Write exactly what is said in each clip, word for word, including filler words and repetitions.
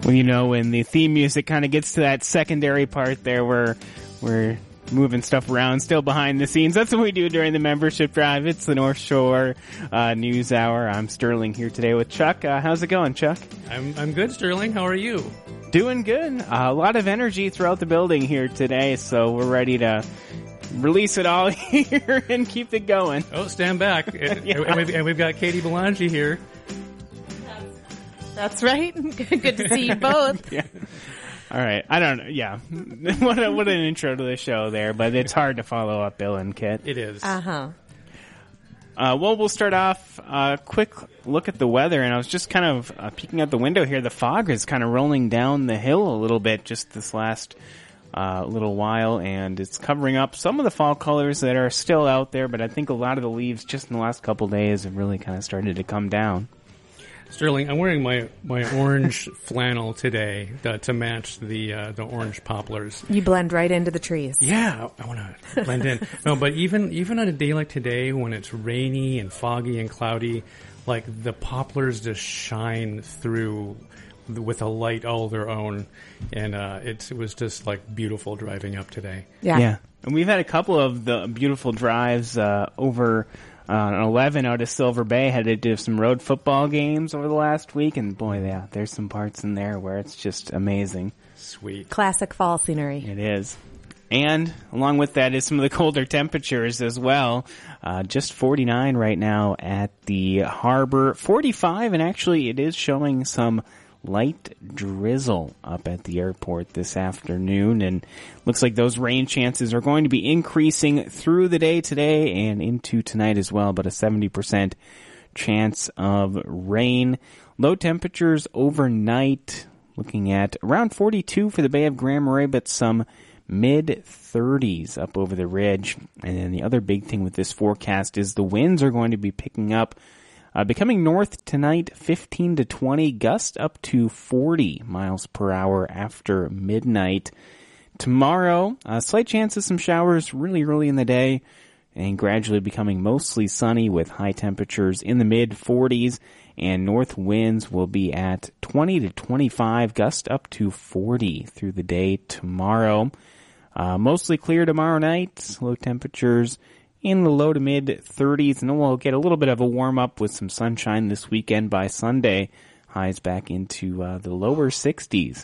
Well, you know, when the theme music kind of gets to that secondary part there where we're moving stuff around still behind the scenes, that's what we do during the membership drive. It's the North Shore uh, News Hour. I'm Sterling here today with Chuck. Uh, how's it going, Chuck? I'm I'm good, Sterling. How are you? Doing good. Uh, a lot of energy throughout the building here today, so we're ready to release it all here and keep it going. Oh, stand back. yeah. and, we've, and we've got Katie Belangi here. That's right. Good to see you both. yeah. All right. I don't know. Yeah. what, a, what an intro to the show there, but it's hard to follow up Bill and Kit. It is. Uh-huh. Uh, well, we'll start off a uh, quick look at the weather, and I was just kind of uh, peeking out the window here. The fog is kind of rolling down the hill a little bit just this last uh, little while, and it's covering up some of the fall colors that are still out there, but I think a lot of the leaves just in the last couple days have really kind of started to come down. Sterling, I'm wearing my, my orange flannel today to, to match the uh, the orange poplars. You blend right into the trees. Yeah, I want to blend in. No, but even even on a day like today, when it's rainy and foggy and cloudy, like the poplars just shine through with a light all their own, and uh, it's, it was just like beautiful driving up today. Yeah, yeah. And we've had a couple of the beautiful drives uh, over. Uh, an eleven out of Silver Bay, had to do some road football games over the last week, and boy, yeah, there's some parts in there where it's just amazing. Sweet. Classic fall scenery. It is. And along with that is some of the colder temperatures as well. Uh, just forty-nine right now at the harbor, forty-five, and actually it is showing some light drizzle up at the airport this afternoon, and looks like those rain chances are going to be increasing through the day today and into tonight as well, but a seventy percent chance of rain. Low temperatures overnight, looking at around forty-two for the Bay of Grand Marais, but some mid thirties up over the ridge. And then the other big thing with this forecast is the winds are going to be picking up. Uh, becoming north tonight, fifteen to twenty, gust up to forty miles per hour after midnight. Tomorrow, a slight chance of some showers really early in the day, and gradually becoming mostly sunny with high temperatures in the mid forties, and north winds will be at twenty to twenty-five, gust up to forty through the day tomorrow. Uh, mostly clear tomorrow night, low temperatures in the low to mid thirties, and then we'll get a little bit of a warm up with some sunshine this weekend by Sunday. Highs back into uh, the lower sixties.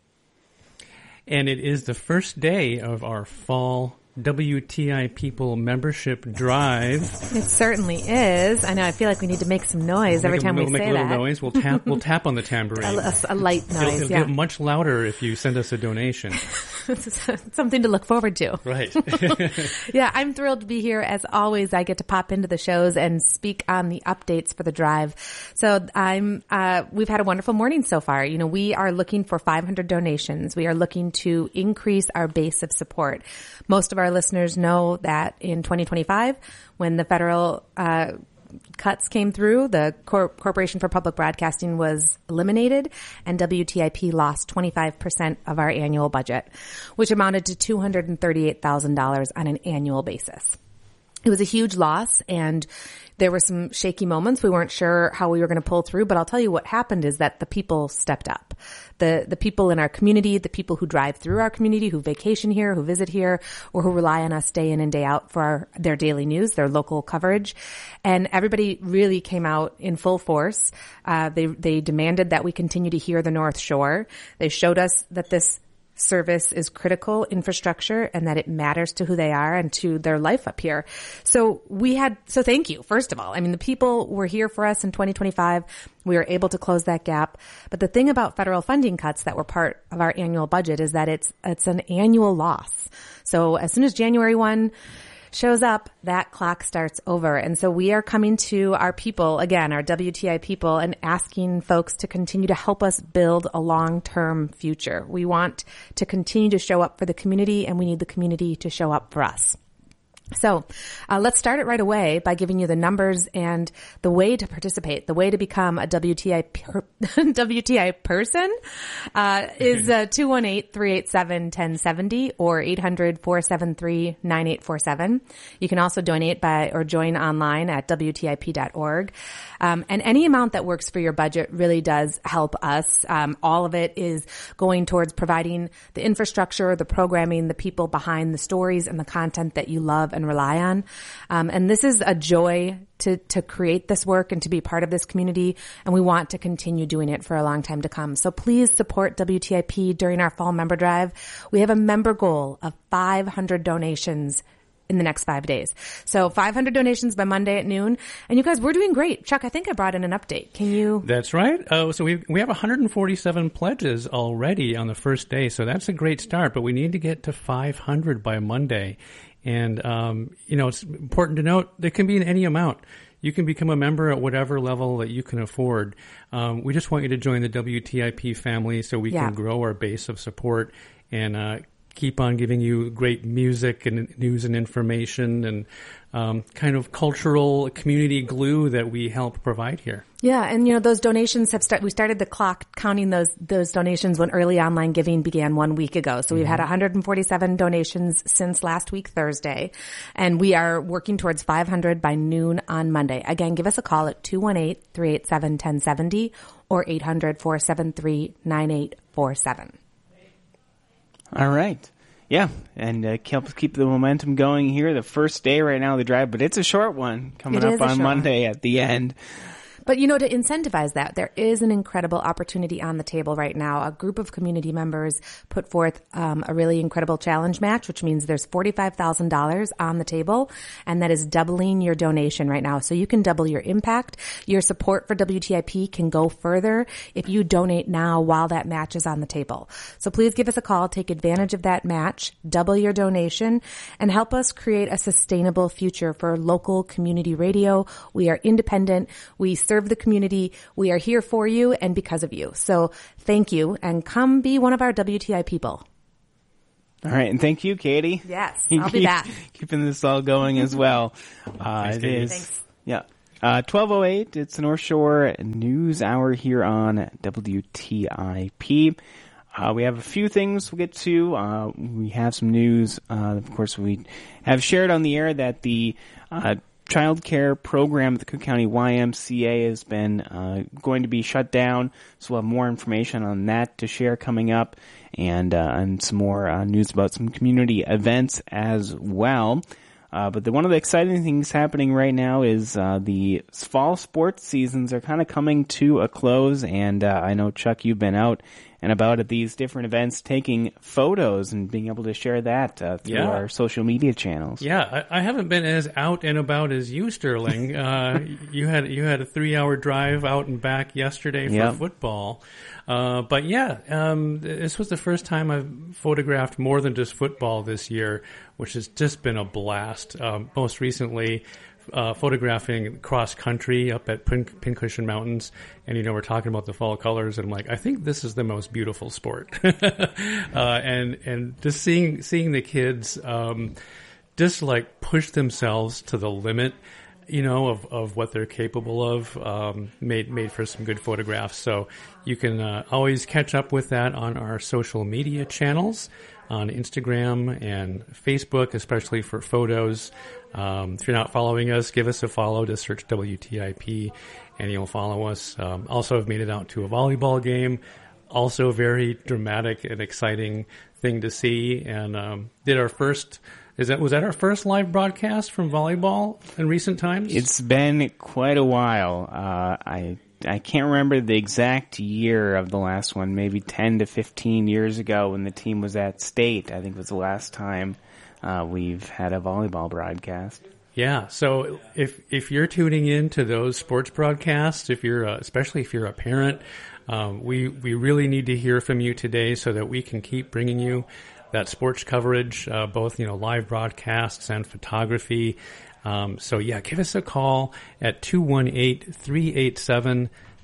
And it is the first day of our fall W T I People membership drive. It certainly is. I know. I feel like we need to make some noise we'll every a, time we'll we make say a little that. Noise. We'll tap. We'll tap on the tambourine. a, a, a light noise. It'll, it'll yeah. get much louder if you send us a donation. Something to look forward to. Right. Yeah, I'm thrilled to be here. As always, I get to pop into the shows and speak on the updates for the drive. So I'm, uh, we've had a wonderful morning so far. You know, we are looking for five hundred donations. We are looking to increase our base of support. Most of our listeners know that in twenty twenty-five, when the federal, uh, cuts came through, the Cor- Corporation for Public Broadcasting was eliminated, and W T I P lost twenty-five percent of our annual budget, which amounted to two hundred thirty-eight thousand dollars on an annual basis. It was a huge loss, and there were some shaky moments. We weren't sure how we were going to pull through, but I'll tell you what happened is that the people stepped up. The the people in our community, the people who drive through our community, who vacation here, who visit here, or who rely on us day in and day out for our, their daily news, their local coverage. And everybody really came out in full force. Uh, they they demanded that we continue to hear the North Shore. They showed us that this service is critical infrastructure and that it matters to who they are and to their life up here. So we had, so thank you, first of all. I mean, the people were here for us in twenty twenty-five. We were able to close that gap. But the thing about federal funding cuts that were part of our annual budget is that it's, it's an annual loss. So as soon as January first shows up, that clock starts over. And so we are coming to our people, again, our W T I people, and asking folks to continue to help us build a long-term future. We want to continue to show up for the community, and we need the community to show up for us. So uh, let's start it right away by giving you the numbers and the way to participate. The way to become a W T I per- W T I person uh, is uh, two one eight, three eight seven, one zero seven zero or eight hundred, four seven three, nine eight four seven. You can also donate by or join online at W T I P dot org. Um, and any amount that works for your budget really does help us. Um, all of it is going towards providing the infrastructure, the programming, the people behind the stories and the content that you love and rely on. Um, and this is a joy to, to create this work and to be part of this community. And we want to continue doing it for a long time to come. So please support W T I P during our fall member drive. We have a member goal of five hundred donations in the next five days. So five hundred donations by Monday at noon. And you guys, we're doing great. Chuck, I think I brought in an update. Can you? That's right. Uh, so we we have one hundred forty-seven pledges already on the first day. So that's a great start, but we need to get to five hundred by Monday. And, um, you know, it's important to note there can be in any amount. You can become a member at whatever level that you can afford. Um, we just want you to join the W T I P family so we yeah. can grow our base of support and, uh, keep on giving you great music and news and information and um, kind of cultural community glue that we help provide here. Yeah, and you know those donations have started. We started the clock counting those those donations when early online giving began one week ago. So we've mm-hmm. had one hundred forty-seven donations since last week Thursday, and we are working towards five hundred by noon on Monday. Again, give us a call at two one eight, three eight seven, one zero seven zero or eight hundred, four seven three, nine eight four seven. All right. Yeah, and uh, help keep the momentum going here. The first day right now of the drive, but it's a short one coming up on Monday one. At the end. But, you know, to incentivize that, there is an incredible opportunity on the table right now. A group of community members put forth um, a really incredible challenge match, which means there's forty-five thousand dollars on the table, and that is doubling your donation right now. So you can double your impact. Your support for W T I P can go further if you donate now while that match is on the table. So please give us a call, take advantage of that match, double your donation, and help us create a sustainable future for local community radio. We are independent. We serve the community. We are here for you and because of you. So thank you, and come be one of our W T I people. All right, and thank you, Katie. Yes, I'll be back. Keeping this all going as well. Uh, it is, Thanks. yeah, uh, twelve oh eight. It's the North Shore News Hour here on W T I P. Uh, we have a few things we'll get to. Uh, we have some news. Uh, of course, we have shared on the air that the uh, child care program at the Cook County Y M C A has been uh, going to be shut down, so we'll have more information on that to share coming up, and uh, and some more uh, news about some community events as well. Uh, but the, one of the exciting things happening right now is uh, the fall sports seasons are kind of coming to a close, and uh, I know, Chuck, you've been out and about at these different events taking photos and being able to share that uh, through yeah. our social media channels. Yeah, I, I haven't been as out and about as you, Sterling. uh, you had you had a three-hour drive out and back yesterday for yep. football. Uh, but yeah, um, this was the first time I've photographed more than just football this year, which has just been a blast. Um, most recently, Uh, photographing cross country up at Pin- Pincushion Mountains, and you know we're talking about the fall colors, and I'm like, I think this is the most beautiful sport. uh, and and just seeing seeing the kids um, just like push themselves to the limit, you know, of, of what they're capable of, um, made made for some good photographs. So you can uh, always catch up with that on our social media channels, on Instagram and Facebook, especially for photos. Um, if you're not following us, give us a follow. Just search W T I P and you'll follow us. Um, also, I've made it out to a volleyball game. Also, very dramatic and exciting thing to see. And um, did our first, is that was that our first live broadcast from volleyball in recent times? It's been quite a while. Uh, I I can't remember the exact year of the last one. Maybe ten to fifteen years ago when the team was at state. I think was the last time uh, we've had a volleyball broadcast. Yeah. So if if you're tuning in to those sports broadcasts, if you're uh, especially if you're a parent, um, we we really need to hear from you today so that we can keep bringing you that sports coverage, uh, both you know live broadcasts and photography. Um, so yeah, give us a call at two one eight, three eight seven,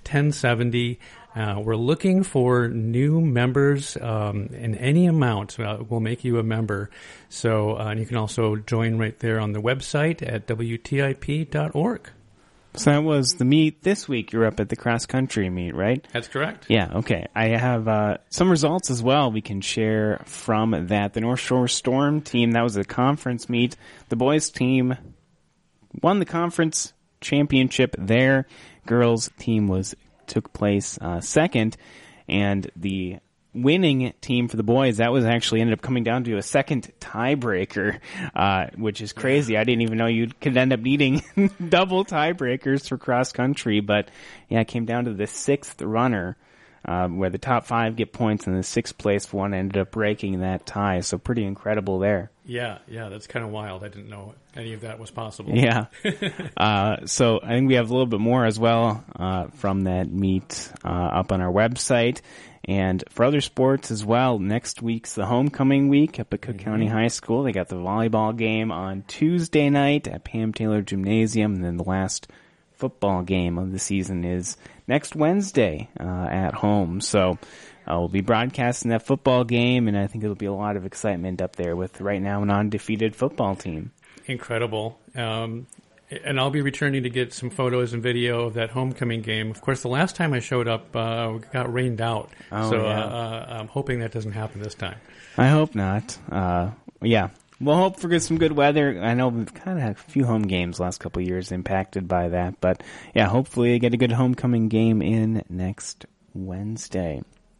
ten seventy. Uh, we're looking for new members um, in any amount. Uh, we'll make you a member. So uh, and you can also join right there on the website at W T I P dot org. So that was the meet this week. You're up at the cross country meet, right? That's correct. Yeah, okay. I have uh, some results as well we can share from that. The North Shore Storm team, that was a conference meet. The boys team won the conference championship there. Girls team was took place uh, second, and the winning team for the boys, that was actually ended up coming down to a second tiebreaker, uh, which is crazy. I didn't even know you could end up needing double tiebreakers for cross country, but yeah, it came down to the sixth runner, uh, where the top five get points and the sixth place one ended up breaking that tie. So pretty incredible there. Yeah, yeah, that's kind of wild. I didn't know any of that was possible. Yeah. uh, so I think we have a little bit more as well uh, from that meet uh, up on our website. And for other sports as well, next week's the homecoming week up at Cook mm-hmm. County High School. They got the volleyball game on Tuesday night at Pam Taylor Gymnasium. And then the last football game of the season is next Wednesday uh, at home. So Uh, we'll be broadcasting that football game, and I think it'll be a lot of excitement up there with right now an undefeated football team. Incredible. Um, and I'll be returning to get some photos and video of that homecoming game. Of course, the last time I showed up, uh, we got rained out. Oh, so yeah. uh, uh, I'm hoping that doesn't happen this time. I hope not. Uh, yeah. We'll hope for some good weather. I know we've kind of had a few home games last couple of years impacted by that. But, yeah, hopefully we get a good homecoming game in next Wednesday.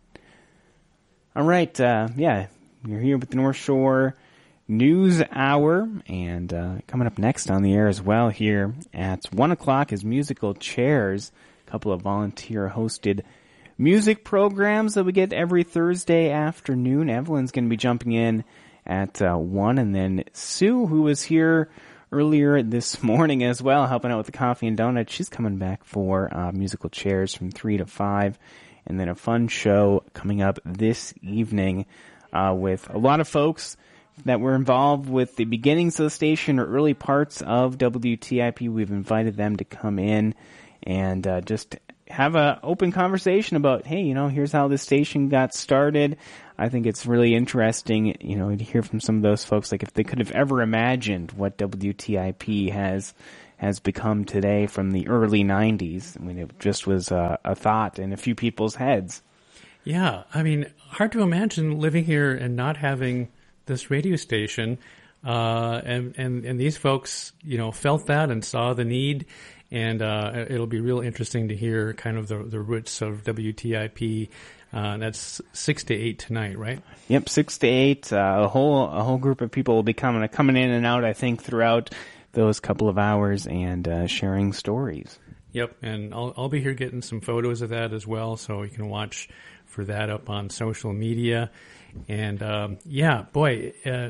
All right, uh, yeah, you're here with the North Shore News Hour, and uh, coming up next on the air as well here at one o'clock is Musical Chairs, a couple of volunteer-hosted music programs that we get every Thursday afternoon. Evelyn's going to be jumping in at uh, one, and then Sue, who was here earlier this morning as well, helping out with the coffee and donuts, she's coming back for uh, Musical Chairs from three to five. And then a fun show coming up this evening uh, with a lot of folks that were involved with the beginnings of the station or early parts of W T I P. We've invited them to come in and uh, just have an open conversation about, hey, you know, here's how this station got started. I think it's really interesting, you know, to hear from some of those folks, like if they could have ever imagined what W T I P has has become today from the early nineties. I mean, it just was uh, a thought in a few people's heads. Yeah, I mean, hard to imagine living here and not having this radio station. Uh, and, and, and these folks, you know, felt that and saw the need. And uh, it'll be real interesting to hear kind of the, the roots of W T I P. Uh, that's six to eight tonight, right? Yep, six to eight. Uh, a whole a whole group of people will be coming coming in and out, I think, throughout those couple of hours and uh, sharing stories. Yep, and I'll I'll be here getting some photos of that as well, so you can watch for that up on social media. And um, yeah, boy, uh,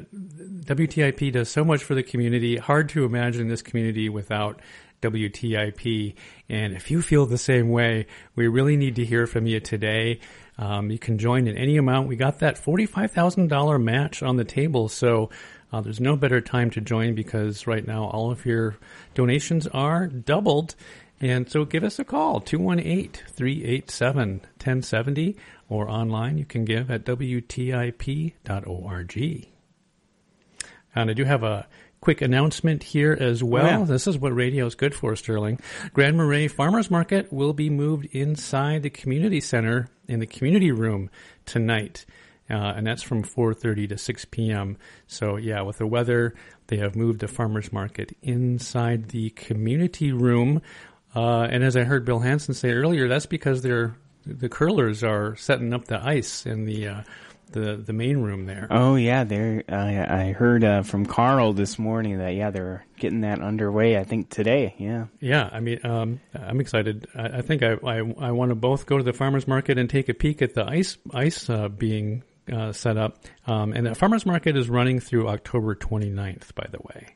W T I P does so much for the community. Hard to imagine this community without W T I P. And if you feel the same way, we really need to hear from you today. Um, you can join in any amount. We got that forty-five thousand dollars match on the table, so uh, there's no better time to join because right now all of your donations are doubled. And so give us a call, two one eight, three eight seven, one oh seven oh, or online you can give at W T I P dot org. And I do have a quick announcement here as well. Oh, yeah. This is what radio is good for, Sterling. Grand Marais Farmers Market will be moved inside the community center in the community room tonight. Uh, and that's from four thirty to six p.m. So, yeah, with the weather, they have moved the farmers market inside the community room. Uh, and as I heard Bill Hansen say earlier, that's because they're, the curlers are setting up the ice in the uh, the the main room there. Oh, yeah. They're, I, I heard uh, from Carl this morning that, yeah, they're getting that underway, I think, today. Yeah. Yeah, I mean, um, I'm excited. I, I think I, I, I want to both go to the farmers market and take a peek at the ice, ice uh, being uh, set up. Um, and the farmers market is running through October twenty-ninth, by the way.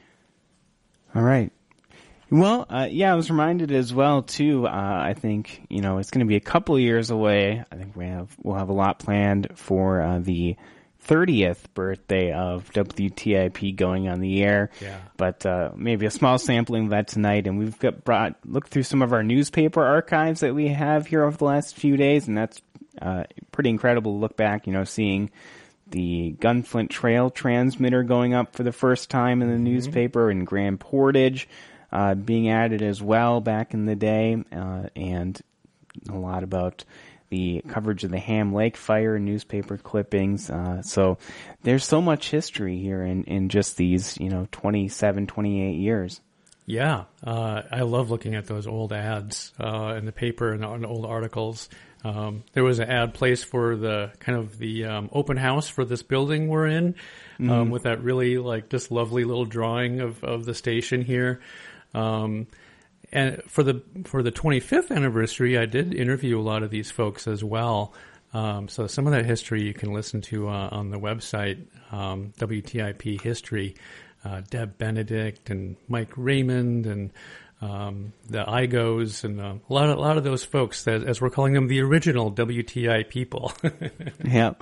All right. Well, uh, yeah, I was reminded as well, too, uh, I think, you know, it's going to be a couple of years away. I think we have, we'll have a lot planned for uh, the thirtieth birthday of W T I P going on the air. Yeah. But uh, maybe a small sampling of that tonight. And we've got brought looked through some of our newspaper archives that we have here over the last few days, and that's uh, pretty incredible to look back, you know, seeing the Gunflint Trail transmitter going up for the first time in the mm-hmm. newspaper, and Grand Portage uh, being added as well back in the day, uh, and a lot about the coverage of the Ham Lake fire and newspaper clippings. Uh, so there's so much history here in, in just these, you know, twenty-seven, twenty-eight years. Yeah. Uh, I love looking at those old ads uh, in the paper and, and old articles. Um, there was an ad placed for the kind of the um, open house for this building we're in, um, mm-hmm. with that really like just lovely little drawing of, of the station here. Um, And for the for the twenty-fifth anniversary, I did interview a lot of these folks as well. Um, so some of that history you can listen to uh, on the website, um, W T I P History. Uh, Deb Benedict and Mike Raymond and um, the I G Os and uh, a lot of a lot of those folks, that, as we're calling them, the original W T I people. Yeah.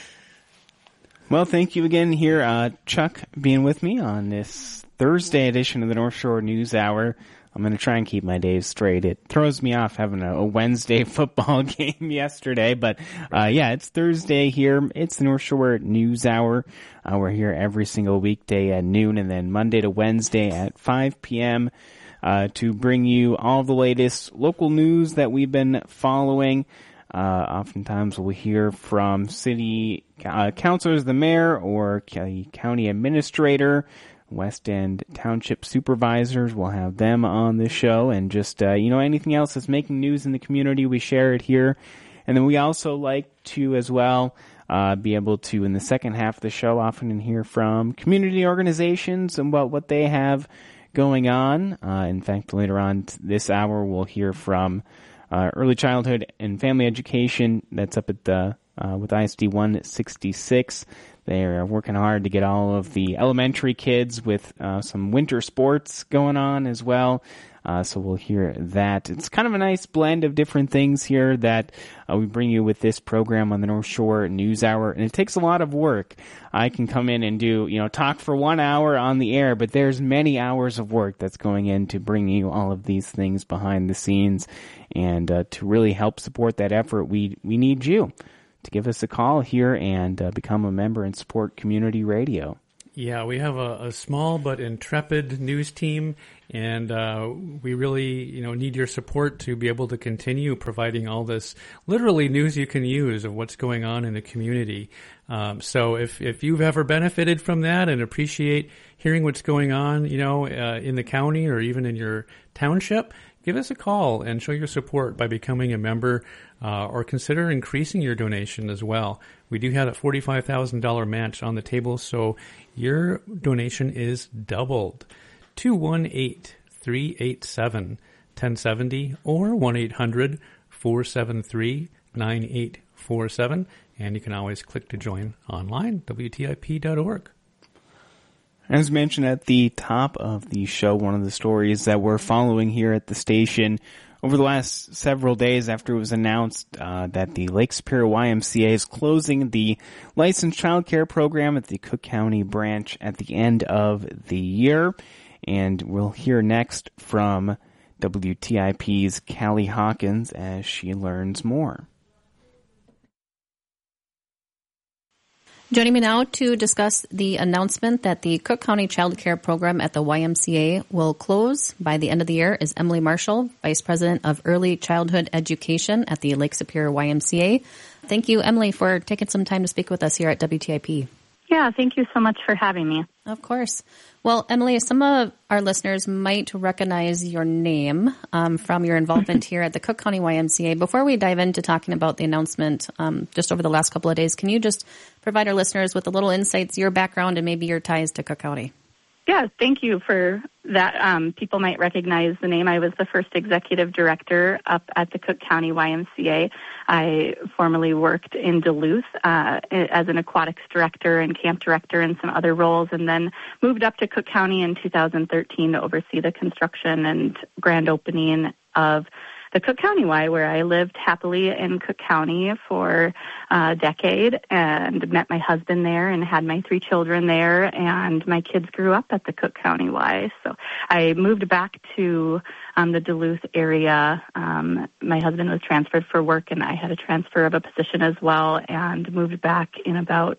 Well, thank you again here, uh, Chuck, being with me on this Thursday edition of the North Shore News Hour. I'm going to try and keep my days straight. It throws me off having a, a Wednesday football game yesterday, but uh, yeah, it's Thursday here. It's the North Shore News Hour. Uh, we're here every single weekday at noon, and then Monday to Wednesday at five p.m. Uh, to bring you all the latest local news that we've been following. Uh, oftentimes we'll hear from city uh, councilors, the mayor, or county administrator, West End Township supervisors. We'll have them on the show, and just, uh, you know, anything else that's making news in the community, we share it here. And then we also like to, as well, uh, be able to, in the second half of the show, often hear from community organizations and about what they have going on. Uh, in fact, later on this hour, we'll hear from uh, early childhood and family education. That's up at the, uh, with I S D one sixty-six. They're working hard to get all of the elementary kids with uh, some winter sports going on as well. Uh, so we'll hear that. It's kind of a nice blend of different things here that uh, we bring you with this program on the North Shore News Hour. And it takes a lot of work. I can come in and do, you know, talk for one hour on the air, but there's many hours of work that's going into bringing you all of these things behind the scenes. And uh, to really help support that effort, we we need you to give us a call here and uh, become a member and support community radio. Yeah, we have a, a small but intrepid news team, and uh, we really, you know, need your support to be able to continue providing all this literally news you can use of what's going on in the community. Um, so if if you've ever benefited from that and appreciate hearing what's going on, you know, uh, in the county or even in your township, give us a call and show your support by becoming a member, uh, or consider increasing your donation as well. We do have a forty-five thousand dollars match on the table, so your donation is doubled. two one eight, three eight seven, one oh seven oh or one eight hundred, four seven three, nine eight four seven. And you can always click to join online, W T I P dot org. As mentioned at the top of the show, one of the stories that we're following here at the station over the last several days after it was announced uh, that the Lake Superior Y M C A is closing the licensed child care program at the Cook County branch at the end of the year. And we'll hear next from W T I P's Callie Hawkins as she learns more. Joining me now to discuss the announcement that the Cook County Child Care Program at the Y M C A will close by the end of the year is Emily Marshall, Vice President of Early Childhood Education at the Lake Superior Y M C A. Thank you, Emily, for taking some time to speak with us here at W T I P. Yeah, thank you so much for having me. Of course. Well, Emily, some of our listeners might recognize your name um, from your involvement here at the Cook County Y M C A. Before we dive into talking about the announcement um, just over the last couple of days, can you just provide our listeners with a little insights, your background, and maybe your ties to Cook County? Yeah, thank you for that. Um, people might recognize the name. I was the first executive director up at the Cook County Y M C A. I formerly worked in Duluth uh, as an aquatics director and camp director and some other roles, and then moved up to Cook County in two thousand thirteen to oversee the construction and grand opening of the Cook County Y, where I lived happily in Cook County for a decade and met my husband there and had my three children there, and my kids grew up at the Cook County Y. So I moved back to um, the Duluth area. Um, my husband was transferred for work, and I had a transfer of a position as well, and moved back in about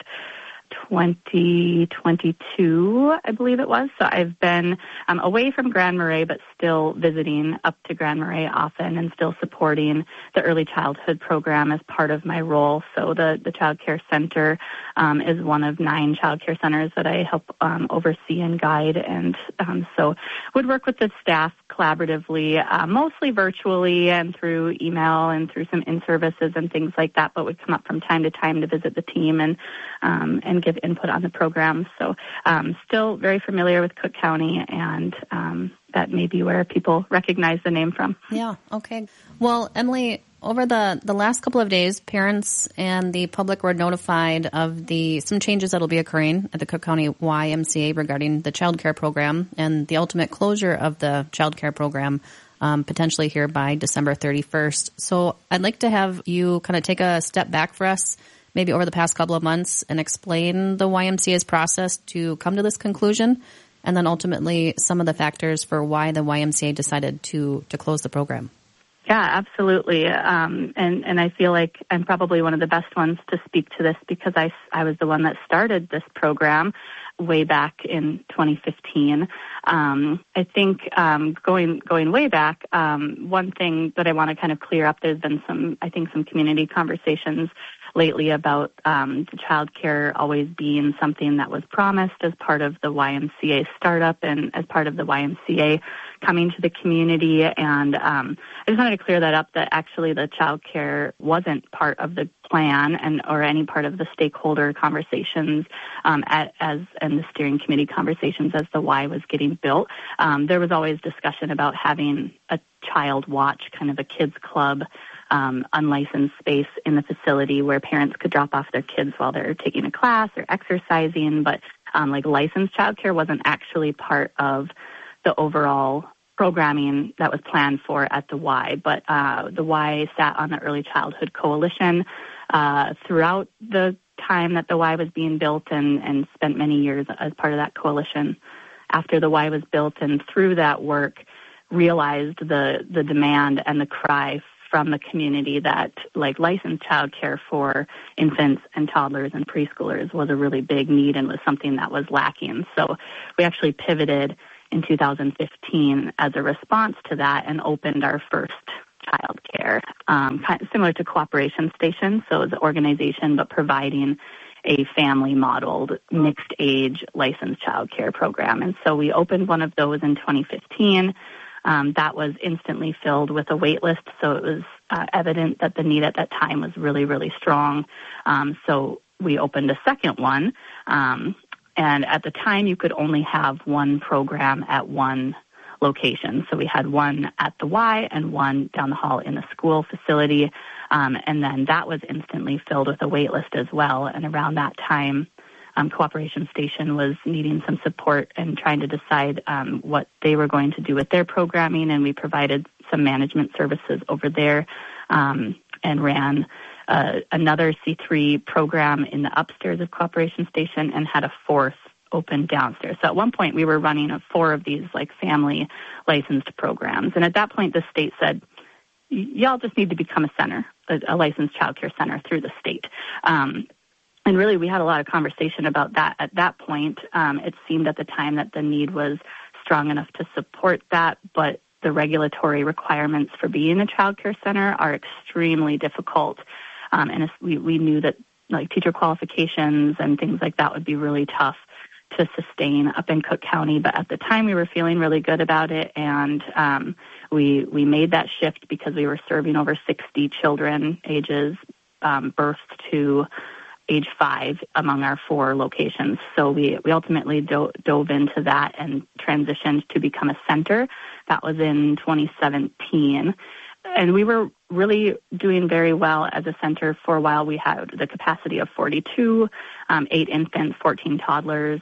twenty twenty-two, I believe it was. So I've been um, away from Grand Marais, but still visiting up to Grand Marais often and still supporting the early childhood program as part of my role. So the, the Child Care Center um, is one of nine child care centers that I help um, oversee and guide. And um, so would work with the staff collaboratively, uh, mostly virtually and through email and through some in-services and things like that, but would come up from time to time to visit the team and um, and give input on the program. So um, still very familiar with Cook County, and um, that may be where people recognize the name from. Yeah, okay. Well, Emily, over the, the last couple of days, parents and the public were notified of the some changes that will be occurring at the Cook County Y M C A regarding the child care program and the ultimate closure of the child care program um, potentially here by December thirty-first. So I'd like to have you kind of take a step back for us, maybe over the past couple of months, and explain the Y M C A's process to come to this conclusion, and then ultimately some of the factors for why the Y M C A decided to, to close the program. Yeah, absolutely. Um, and, and I feel like I'm probably one of the best ones to speak to this because I, I was the one that started this program way back in twenty fifteen. Um, I think um, going going way back, um, one thing that I want to kind of clear up, there's been some, I think, some community conversations lately about um, the child care always being something that was promised as part of the Y M C A startup and as part of the Y M C A coming to the community. And um, I just wanted to clear that up, that actually the child care wasn't part of the plan and or any part of the stakeholder conversations um, at, as and the steering committee conversations as the Y was getting built. Um, there was always discussion about having a child watch, kind of a kids club, Um, unlicensed space in the facility where parents could drop off their kids while they're taking a class or exercising, but um, like licensed childcare wasn't actually part of the overall programming that was planned for at the Y. But uh, the Y sat on the Early Childhood Coalition uh, throughout the time that the Y was being built and, and spent many years as part of that coalition. After the Y was built and through that work, realized the, the demand and the cry from the community that like licensed childcare for infants and toddlers and preschoolers was a really big need and was something that was lacking. So we actually pivoted in two thousand fifteen as a response to that and opened our first childcare, um, kind of similar to Cooperation Station. So it's an organization, but providing a family-modeled, mixed-age licensed childcare program. And so we opened one of those in twenty fifteen. Um, that was instantly filled with a wait list, so it was uh, evident that the need at that time was really, really strong. Um, so we opened a second one, um, and at the time you could only have one program at one location. So we had one at the Y and one down the hall in the school facility, um, and then that was instantly filled with a wait list as well. And around that time, Um, Cooperation Station was needing some support and trying to decide um, what they were going to do with their programming, and we provided some management services over there um, and ran uh, another C three program in the upstairs of Cooperation Station and had a fourth open downstairs. So at one point we were running a, four of these like family licensed programs, and at that point the state said, y'all just need to become a center, a, a licensed child care center through the state. Um, And really, we had a lot of conversation about that at that point. Um, it seemed at the time that the need was strong enough to support that, but the regulatory requirements for being a child care center are extremely difficult. Um, and we, we knew that like teacher qualifications and things like that would be really tough to sustain up in Cook County. But at the time, we were feeling really good about it, and um, we we made that shift because we were serving over sixty children ages um, birth to age five among our four locations. So we, we ultimately do, dove into that and transitioned to become a center. That was in twenty seventeen. And we were really doing very well as a center for a while. We had the capacity of forty-two, um, eight infants, fourteen toddlers,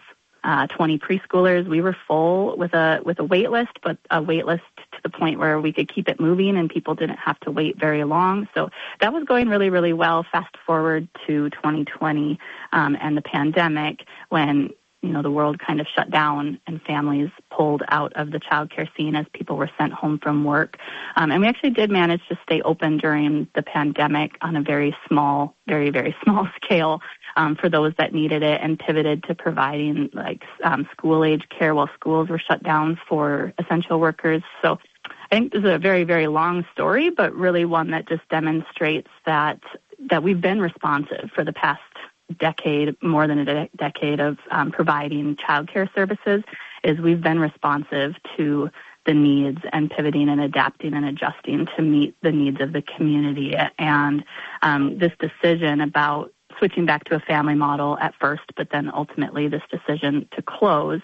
uh, twenty preschoolers. We were full with a with a wait list, but a wait list to the point where we could keep it moving and people didn't have to wait very long. So that was going really, really well. Fast forward to twenty twenty um, and the pandemic, when you know, the world kind of shut down and families pulled out of the childcare scene as people were sent home from work. Um, and we actually did manage to stay open during the pandemic on a very small, very, very small scale um, for those that needed it, and pivoted to providing like um, school-age care while schools were shut down for essential workers. So I think this is a very, very long story, but really one that just demonstrates that that we've been responsive for the past decade, more than a de- decade of um, providing childcare services, is we've been responsive to the needs and pivoting and adapting and adjusting to meet the needs of the community. And um, this decision about switching back to a family model at first, but then ultimately this decision to close,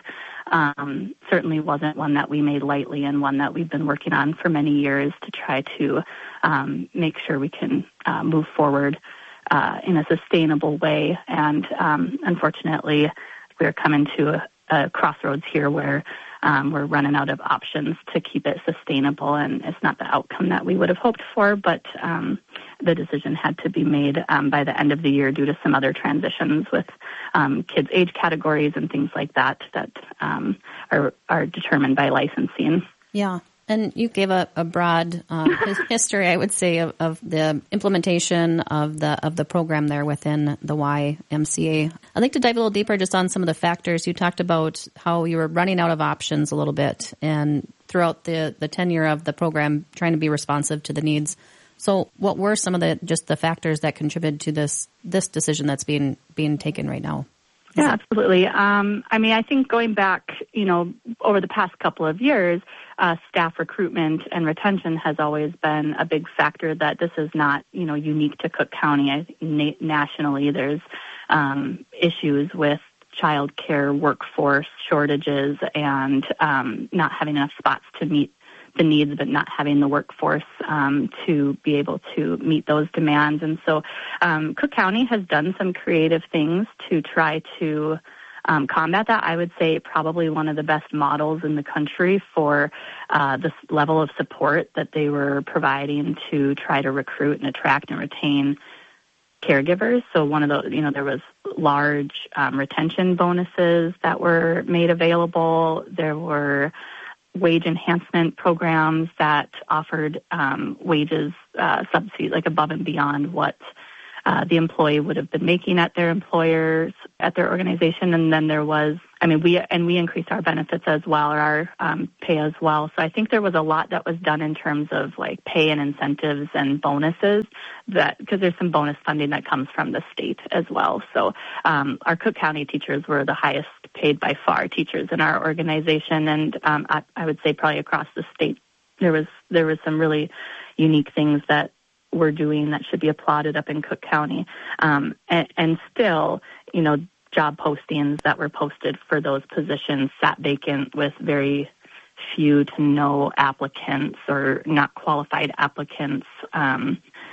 um, certainly wasn't one that we made lightly, and one that we've been working on for many years to try to um, make sure we can uh, move forward Uh, in a sustainable way. And um, unfortunately, we're coming to a, a crossroads here where um, we're running out of options to keep it sustainable, and it's not the outcome that we would have hoped for, but um, the decision had to be made um, by the end of the year due to some other transitions with um, kids' age categories and things like that that um, are, are determined by licensing. Yeah. And you gave a, a broad um, history, I would say, of, of the implementation of the of the program there within the Y M C A. I'd like to dive a little deeper just on some of the factors. You talked about how you were running out of options a little bit, and throughout the, the tenure of the program, trying to be responsive to the needs. So what were some of the just the factors that contributed to this this decision that's being being taken right now? Yeah, absolutely. Um, I mean, I think going back, you know, over the past couple of years, uh, staff recruitment and retention has always been a big factor. That this is not, you know, unique to Cook County. I think na- nationally, there's um, issues with child care workforce shortages and um, not having enough spots to meet the needs, but not having the workforce um, to be able to meet those demands. And so um, Cook County has done some creative things to try to um, combat that. I would say probably one of the best models in the country for uh, this level of support that they were providing to try to recruit and attract and retain caregivers. So one of those, you know, there was large um, retention bonuses that were made available. There were wage enhancement programs that offered um, wages uh, subsidies, like above and beyond what uh, the employee would have been making at their employers, at their organization. And then there was, I mean, we and we increased our benefits as well, or our um, pay as well. So I think there was a lot that was done in terms of like pay and incentives and bonuses, that because there's some bonus funding that comes from the state as well. So um, our Cook County teachers were the highest paid by far teachers in our organization, and um, I, I would say probably across the state there was there was some really unique things that we're doing that should be applauded up in Cook County. Um, and, and still, you know, job postings that were posted for those positions sat vacant with very few to no applicants or not qualified applicants. Um,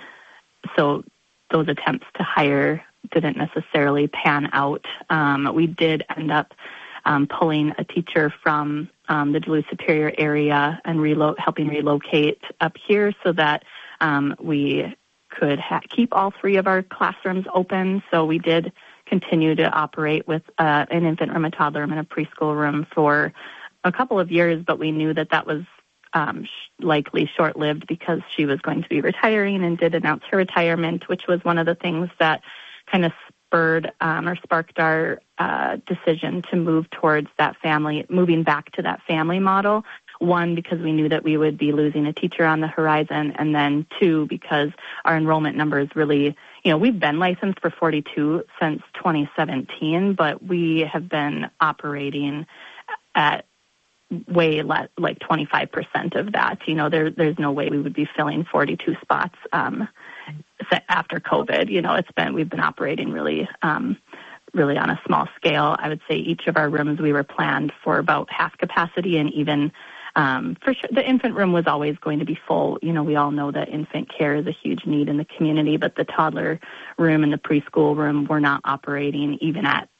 so those attempts to hire didn't necessarily pan out. Um, we did end up um, pulling a teacher from um, the Duluth Superior area and relo- helping relocate up here so that um, we could ha- keep all three of our classrooms open. So we did continue to operate with uh, an infant room, a toddler room, and a preschool room for a couple of years, but we knew that that was um, sh- likely short-lived because she was going to be retiring and did announce her retirement, which was one of the things that kind of spurred um, or sparked our uh, decision to move towards that family, moving back to that family model. One, because we knew that we would be losing a teacher on the horizon, and then two, because our enrollment numbers really, you know, we've been licensed for forty-two since twenty seventeen, but we have been operating at way less, like twenty-five percent of that. You know, there, there's no way we would be filling forty-two spots um, after COVID. You know, it's been, we've been operating really, um, really on a small scale. I would say each of our rooms, we were planned for about half capacity, and even Um, for sure, the infant room was always going to be full. You know, we all know that infant care is a huge need in the community, but the toddler room and the preschool room were not operating even at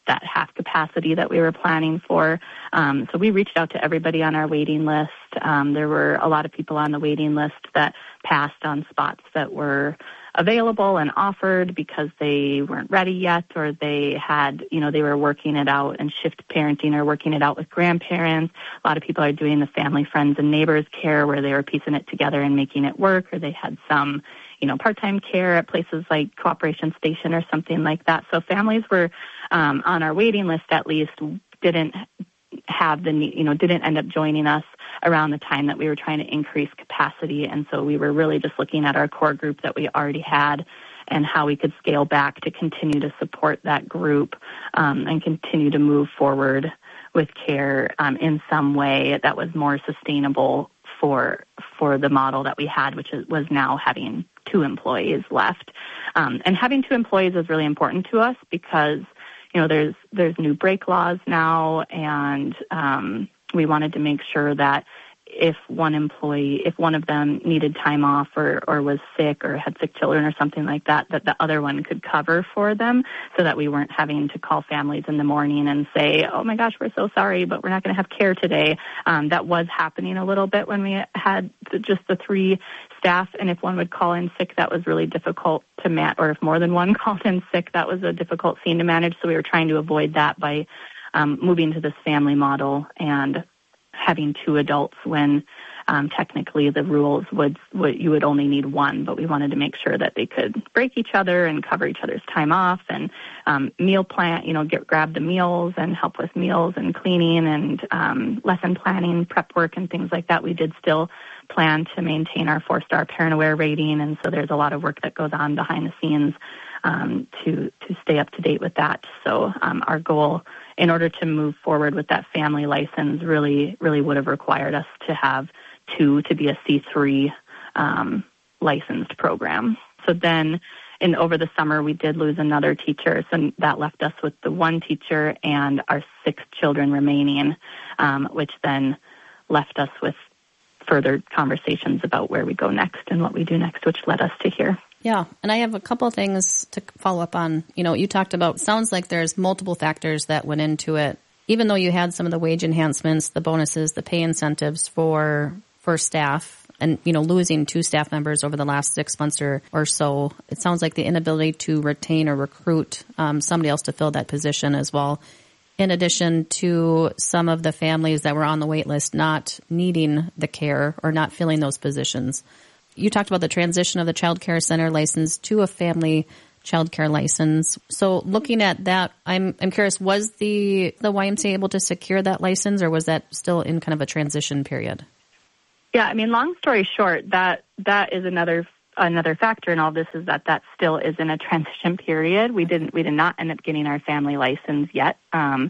that half capacity that we were planning for. Um, so we reached out to everybody on our waiting list. Um, there were a lot of people on the waiting list that passed on spots that were available and offered because they weren't ready yet, or they had, you know, they were working it out and shift parenting or working it out with grandparents. A lot of people are doing the family, friends, and neighbors care where they were piecing it together and making it work, or they had some, you know, part-time care at places like Cooperation Station or something like that. So families were um, on our waiting list, at least, didn't have the, you know, didn't end up joining us around the time that we were trying to increase capacity. And so we were really just looking at our core group that we already had and how we could scale back to continue to support that group um, and continue to move forward with care um, in some way that was more sustainable for for the model that we had, which is, was now having two employees left. Um, and having two employees is really important to us because, you know, there's there's new break laws now, and um, we wanted to make sure that if one employee, if one of them needed time off or, or was sick or had sick children or something like that, that the other one could cover for them so that we weren't having to call families in the morning and say, oh, my gosh, we're so sorry, but we're not going to have care today. Um, that was happening a little bit when we had the, just the three staff, and if one would call in sick, that was really difficult to manage, or if more than one called in sick, that was a difficult scene to manage, so we were trying to avoid that by um, moving to this family model and having two adults when um, technically the rules would, would you would only need one, but we wanted to make sure that they could break each other and cover each other's time off and um, meal plan, you know, get grab the meals and help with meals and cleaning and um, lesson planning, prep work and things like that. We did still plan to maintain our four-star Parent Aware rating, and so there's a lot of work that goes on behind the scenes um, to to stay up to date with that. So um, our goal, in order to move forward with that family license, really, really would have required us to have two to be a C three um, licensed program. So then in over the summer, we did lose another teacher, so that left us with the one teacher and our six children remaining, um, which then left us with further conversations about where we go next and what we do next, which led us to here. Yeah, and I have a couple of things to follow up on. You know, you talked about, sounds like there's multiple factors that went into it. Even though you had some of the wage enhancements, the bonuses, the pay incentives for for staff, and, you know, losing two staff members over the last six months or, or so, it sounds like the inability to retain or recruit um, somebody else to fill that position as well. In addition to some of the families that were on the wait list not needing the care or not filling those positions. You talked about the transition of the child care center license to a family child care license. So looking at that, I'm I'm curious, was the, the Y M C A able to secure that license, or was that still in kind of a transition period? Yeah, I mean, long story short, that that is another another factor in all this, is that that still is in a transition period. We didn't we did not end up getting our family license yet. Um,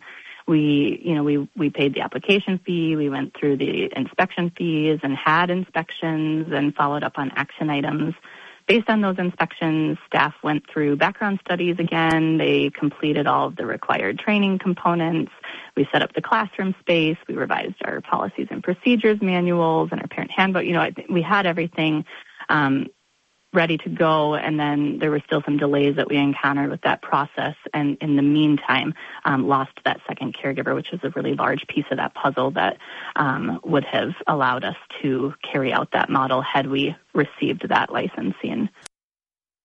we you know we we paid the application fee. We went through the inspection fees and had inspections and followed up on action items. Based on those inspections, staff went through background studies again. They completed all of the required training components. We set up the classroom space. We revised our policies and procedures manuals and our parent handbook. You know, I think we had everything um, ready to go, and then there were still some delays that we encountered with that process. And in the meantime, um, lost that second caregiver, which is a really large piece of that puzzle that um, would have allowed us to carry out that model had we received that licensing.